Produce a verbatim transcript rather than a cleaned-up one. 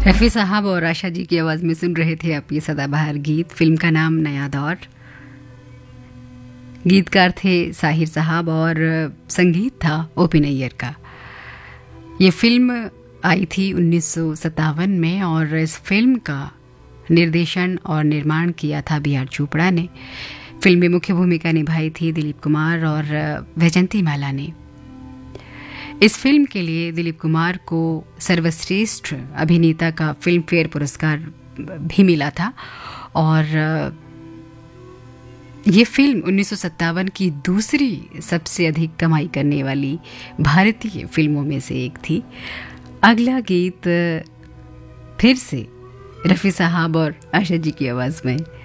रफ़ी साहब और आशा जी की आवाज़ में सुन रहे थे आप ये सदाबहार गीत। फिल्म का नाम नया दौर। गीतकार थे साहिर साहब और संगीत था ओपी नैयर का। ये फिल्म आई थी उन्नीस सौ सत्तावन में और इस फिल्म का निर्देशन और निर्माण किया था बी आर चोपड़ा ने। फिल्म में मुख्य भूमिका निभाई थी दिलीप कुमार और वैजंती माला ने। इस फिल्म के लिए दिलीप कुमार को सर्वश्रेष्ठ अभिनेता का फिल्म फेयर पुरस्कार भी मिला था और ये फिल्म उन्नीस सौ सत्तावन की दूसरी सबसे अधिक कमाई करने वाली भारतीय फिल्मों में से एक थी। अगला गीत फिर से रफ़ी साहब और आशा जी की आवाज़ में।